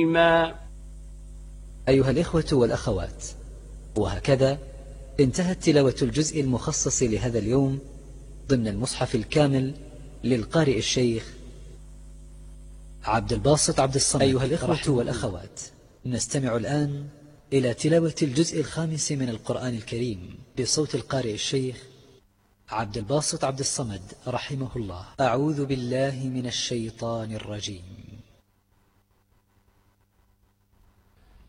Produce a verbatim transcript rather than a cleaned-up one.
أيها الإخوة والأخوات، وهكذا انتهت تلاوة الجزء المخصص لهذا اليوم ضمن المصحف الكامل للقارئ الشيخ عبد الباسط عبد الصمد. أيها الإخوة والأخوات، نستمع الآن إلى تلاوة الجزء الخامس من القرآن الكريم بصوت القارئ الشيخ عبد الباسط عبد الصمد رحمه الله. أعوذ بالله من الشيطان الرجيم.